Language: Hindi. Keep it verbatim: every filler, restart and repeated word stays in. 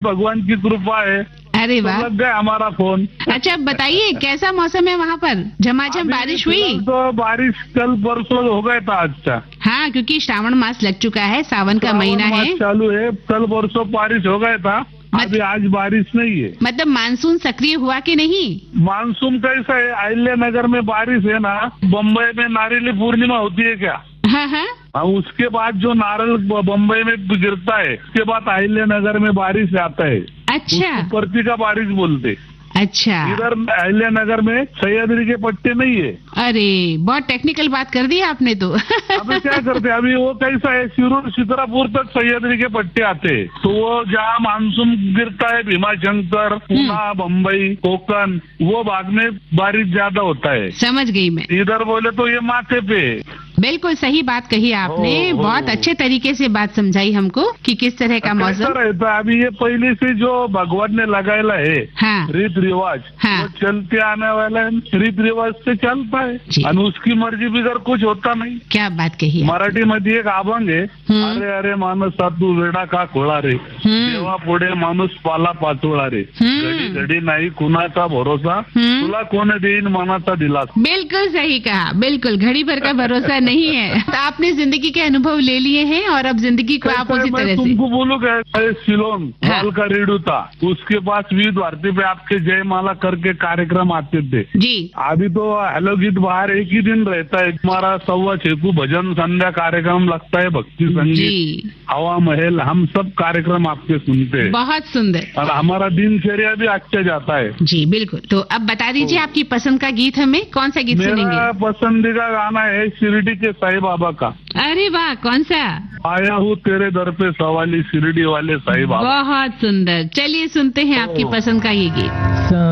भगवान की कृपा है। अरे तो वाह। लग गया हमारा फोन। अच्छा, अब बताइए कैसा मौसम है वहाँ पर? झमाझम अभी बारिश हुई? फिलहाल तो बारिश कल परसों हो गया था अच्छा। हाँ, क्योंकि श्रावण मास लग चुका है, सावन का महीना श्रावण मास है। चालू है, कल परसों बारिश हो गया था। मत- अभी आज बारिश नहीं है। मतलब मानसून सक्रिय हुआ कि नहीं? मानसून कैसा है, अहिल्या नगर में बारिश है ना, बम्बई में नारियल पूर्णिमा होती है क्या? हाँ हाँ। हाँ, उसके बाद जो नारियल ब- बम्बई में गिरता है, उसके बाद अहिल्या नगर में बारिश आता है। अच्छा उसको परती का बारिश बोलते। अच्छा। इधर अहिल्या नगर में सह्याद्री के पट्टे नहीं है। अरे बहुत टेक्निकल बात कर दी आपने तो। अभी क्या करते, अभी वो कैसा है, शिरूर सीतापुर तक सह्याद्री के पट्टे आते हैं। तो वो जहाँ मानसून गिरता है, भीमाशंकर, पूना, बम्बई, कोकण, वो भाग में बारिश ज्यादा होता है। समझ गई मैं। इधर बोले तो ये माथे पे है। बिल्कुल सही बात कही आपने। हो, हो। बहुत अच्छे तरीके से बात समझाई हमको कि किस तरह का कैसा मौसम। रहता है, अभी ये पहले से जो भगवान ने लगाया है हाँ रीत रिवाज, हाँ। वो चलते आने वाला है, रीत रिवाज से चलता जी। है। और उसकी मर्जी बिगर कुछ होता नहीं। क्या बात कही आप। मराठी मध्ये एक अभंग आहे, हम्म। अरे अरे माणूस सातू वेडा का खोळा रे, हम्म। देवा पुढे माणूस पाला पाचोळा रे, हम्म। घडी घडी नाही कुणाचा भरोसा, हम्म। तुला कोण देईन मनाचा दिलासा। बिल्कुल सही कहा। बिल्कुल घड़ी भर का भरोसा नहीं है। तो आपने जिंदगी के अनुभव ले लिए हैं और अब जिंदगी को आप कैसा है, उसी मैं तरह से। तुमको बोलू क्या, अरे सिलोन हाँ। हाल का रेडियो था, उसके पास विविध भारती पे आपके जयमाला करके कार्यक्रम आते थे। जी अभी तो हेलो गीत बाहर एक ही दिन रहता है, हमारा सवा छेकू भजन संध्या कार्यक्रम लगता है, भक्ति संगीत, जी हवा महल, हम सब कार्यक्रम आपके सुनते हैं। बहुत सुंदर। और हमारा दिनचर्या भी अच्छा जाता है। जी बिल्कुल। तो अब बता दीजिए आपकी पसंद का गीत हमें कौन सा गीत मेरा सुनेंगे? पसंदीदा गाना है शिरडी के साईं बाबा का, अरे वाह, कौन सा? आया हूँ तेरे दर पे सवाली शिरडी वाले साईं बाबा। बहुत सुंदर। चलिए सुनते हैं आपकी ओ। पसंद का ये गीत।